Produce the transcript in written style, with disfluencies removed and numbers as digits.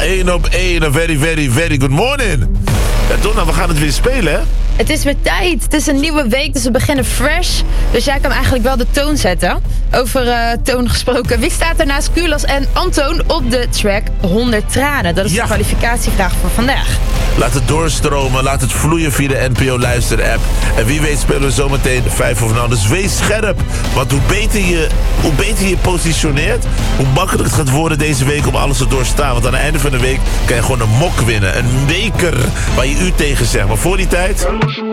1 op 1. Een very, very, very good morning. Ja, Donna, we gaan het weer spelen, hè? Het is weer tijd. Het is een nieuwe week, dus we beginnen fresh. Dus jij kan eigenlijk wel de toon zetten. Over toon gesproken. Wie staat er naast Kulas en Antoon op de track 100 tranen? Dat is de kwalificatievraag voor vandaag. Laat het doorstromen, laat het vloeien via de NPO Luister-app. En wie weet spelen we zometeen 5 of nou. Dus wees scherp. Want hoe beter je positioneert, hoe makkelijker het gaat worden deze week om alles te doorstaan. Want aan het einde van de week kan je gewoon een mok winnen. Een beker waar je u tegen zegt. Maar voor die tijd...